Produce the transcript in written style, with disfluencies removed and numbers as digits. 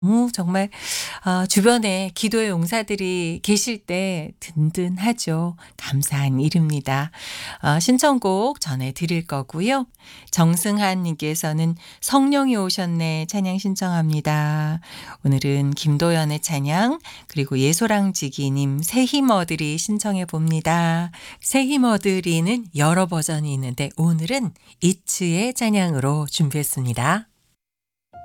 정말 주변에 기도의 용사들이 계실 때 든든하죠. 감사한 일입니다. 신청곡 전해 드릴 거고요. 정승한 님께서는 "성령이 오셨네." 찬양 신청합니다. 오늘은 김도연의 찬양 그리고 예소랑지기 님 새 힘 얻으리 신청해 봅니다. 새 힘 얻으리는 여러 버전이 있는데 오늘은 이츠의 찬양으로 준비했습니다.